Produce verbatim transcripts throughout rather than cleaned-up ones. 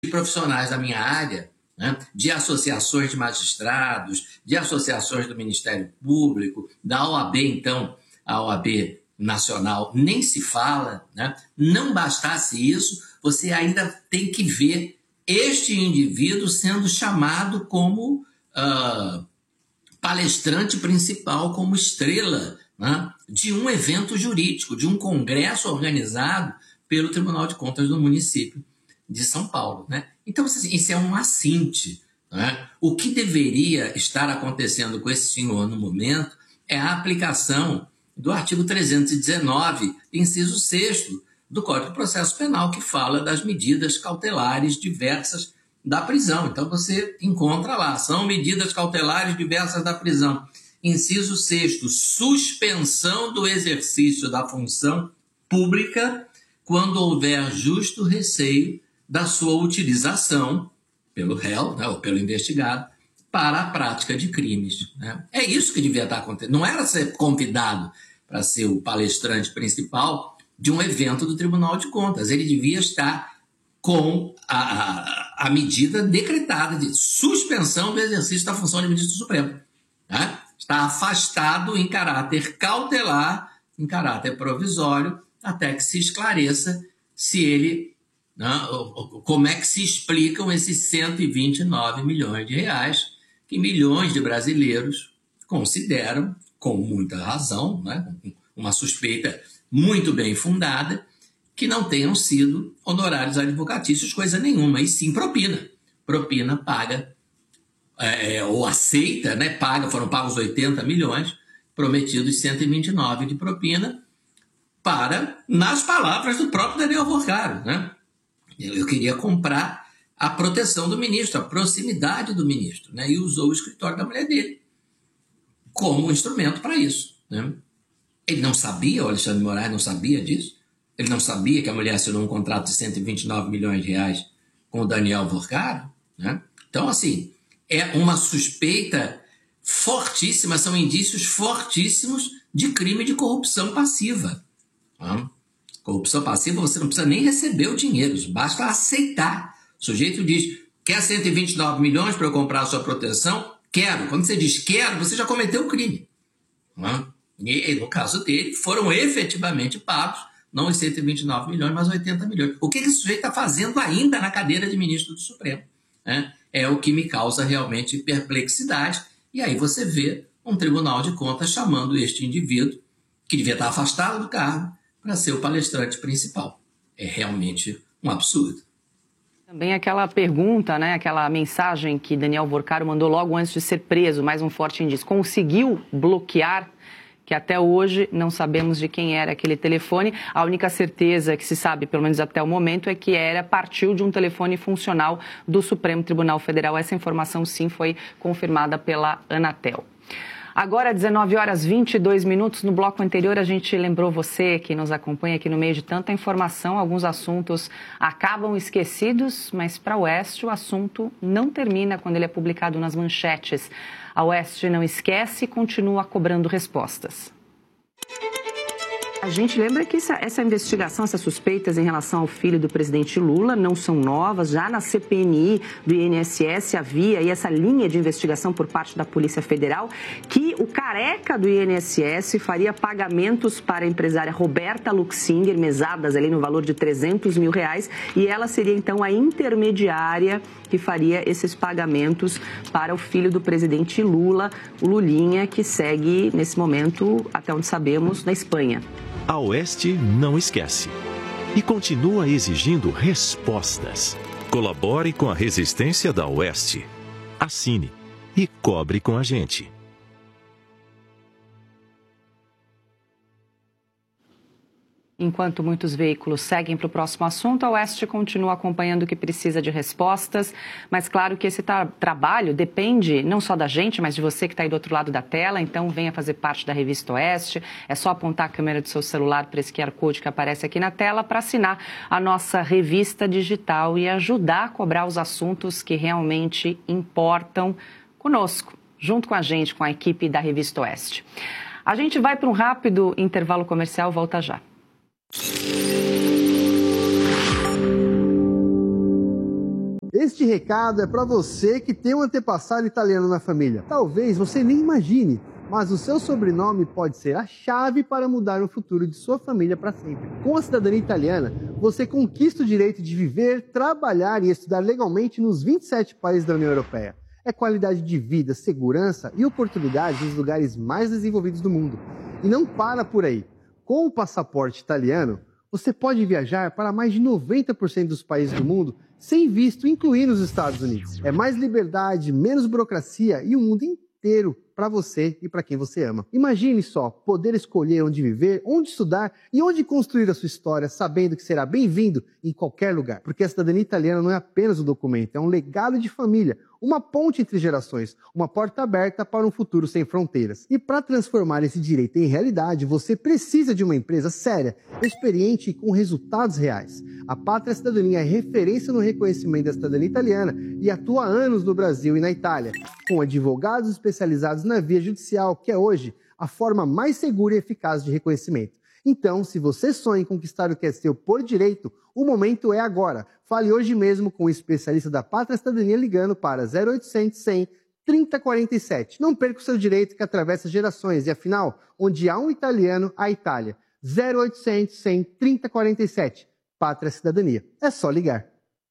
de profissionais da minha área, né, de associações de magistrados, de associações do Ministério Público, da O A B, então, a O A B nacional, nem se fala, né? Não bastasse isso, você ainda tem que ver este indivíduo sendo chamado como uh, palestrante principal, como estrela, né, de um evento jurídico, de um congresso organizado pelo Tribunal de Contas do município de São Paulo, né? Então, isso é um assinte, né? O que deveria estar acontecendo com esse senhor no momento é a aplicação do artigo trezentos e dezenove, inciso sexto, do Código de Processo Penal, que fala das medidas cautelares diversas da prisão. Então, você encontra lá, são medidas cautelares diversas da prisão. Inciso sexto, suspensão do exercício da função pública quando houver justo receio da sua utilização pelo réu, né, ou pelo investigado, para a prática de crimes, né? É isso que devia estar acontecendo. Não era ser convidado para ser o palestrante principal de um evento do Tribunal de Contas. Ele devia estar com a, a, a medida decretada de suspensão do exercício da função de ministro do Supremo, né? Está afastado em caráter cautelar, em caráter provisório, até que se esclareça se ele, né, como é que se explicam esses cento e vinte e nove milhões de reais que milhões de brasileiros consideram, com muita razão, né, uma suspeita muito bem fundada, que não tenham sido honorários advocatícios, coisa nenhuma, e sim propina. Propina paga, é, ou aceita, né, paga, foram pagos oitenta milhões, prometidos cento e vinte e nove de propina, para, nas palavras do próprio Daniel Worcaro, né? Eu queria comprar a proteção do ministro, a proximidade do ministro, né? E usou o escritório da mulher dele como instrumento para isso, né? Ele não sabia, o Alexandre de Moraes não sabia disso? Ele não sabia que a mulher assinou um contrato de cento e vinte e nove milhões de reais com o Daniel Worcaro, né? Então, assim, é uma suspeita fortíssima, são indícios fortíssimos de crime de corrupção passiva. Né? Corrupção passiva, você não precisa nem receber o dinheiro, basta aceitar. O sujeito diz, quer cento e vinte e nove milhões para eu comprar a sua proteção? Quero. Quando você diz quero, você já cometeu o crime. Né? E no caso dele, foram efetivamente pagos, não os cento e vinte e nove milhões, mas oitenta milhões. O que esse sujeito está fazendo ainda na cadeira de ministro do Supremo? Né? É o que me causa realmente perplexidade. E aí você vê um Tribunal de Contas chamando este indivíduo, que devia estar afastado do cargo, para ser o palestrante principal. É realmente um absurdo. Também aquela pergunta, né, aquela mensagem que Daniel Worcaro mandou logo antes de ser preso, mais um forte indício. Conseguiu bloquear, que até hoje não sabemos de quem era aquele telefone. A única certeza que se sabe, pelo menos até o momento, é que era partiu de um telefone funcional do Supremo Tribunal Federal. Essa informação, sim, foi confirmada pela Anatel. Agora, dezenove horas e vinte e dois minutos, no bloco anterior a gente lembrou você que nos acompanha aqui no meio de tanta informação, alguns assuntos acabam esquecidos, mas para a Oeste o assunto não termina quando ele é publicado nas manchetes. A Oeste não esquece e continua cobrando respostas. A gente lembra que essa, essa investigação, essas suspeitas em relação ao filho do presidente Lula não são novas. Já na C P M I do I N S S havia aí essa linha de investigação por parte da Polícia Federal que o careca do I N S S faria pagamentos para a empresária Roberta Luxinger, mesadas ali no valor de trezentos mil reais, e ela seria então a intermediária que faria esses pagamentos para o filho do presidente Lula, o Lulinha, que segue nesse momento, até onde sabemos, na Espanha. A Oeste não esquece e continua exigindo respostas. Colabore com a resistência da Oeste. Assine e cobre com a gente. Enquanto muitos veículos seguem para o próximo assunto, a Oeste continua acompanhando o que precisa de respostas, mas claro que esse tra- trabalho depende não só da gente, mas de você que está aí do outro lado da tela, então venha fazer parte da Revista Oeste, é só apontar a câmera do seu celular para esse Q R Code que aparece aqui na tela para assinar a nossa revista digital e ajudar a cobrar os assuntos que realmente importam conosco, junto com a gente, com a equipe da Revista Oeste. A gente vai para um rápido intervalo comercial, volta já. Este recado é para você que tem um antepassado italiano na família. Talvez você nem imagine, mas o seu sobrenome pode ser a chave para mudar o futuro de sua família para sempre. Com a cidadania italiana, você conquista o direito de viver, trabalhar e estudar legalmente nos vinte e sete países da União Europeia. É qualidade de vida, segurança e oportunidades nos lugares mais desenvolvidos do mundo. E não para por aí. Com o passaporte italiano, você pode viajar para mais de noventa por cento dos países do mundo sem visto, incluindo os Estados Unidos. É mais liberdade, menos burocracia e o mundo inteiro para você e para quem você ama. Imagine só poder escolher onde viver, onde estudar e onde construir a sua história, sabendo que será bem-vindo em qualquer lugar. Porque a cidadania italiana não é apenas um documento, é um legado de família, uma ponte entre gerações, uma porta aberta para um futuro sem fronteiras. E para transformar esse direito em realidade, você precisa de uma empresa séria, experiente e com resultados reais. A Pátria Cidadania é referência no reconhecimento da cidadania italiana e atua há anos no Brasil e na Itália, com advogados especializados na via judicial, que é hoje a forma mais segura e eficaz de reconhecimento. Então, se você sonha em conquistar o que é seu por direito, o momento é agora. Fale hoje mesmo com o especialista da Pátria Cidadania ligando para zero oitocentos, cem, trinta quarenta e sete. Não perca o seu direito que atravessa gerações e, afinal, onde há um italiano, há Itália. zero oitocentos, cem, trinta quarenta e sete. Pátria Cidadania. É só ligar.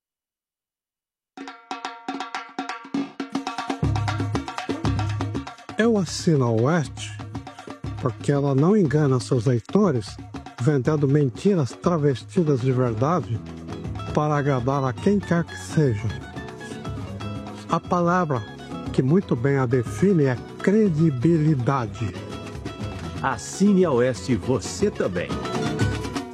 Eu assino a Oeste porque ela não engana seus leitores vendendo mentiras travestidas de verdade para agradar a quem quer que seja. A palavra que muito bem a define é credibilidade. Assine a Oeste você também.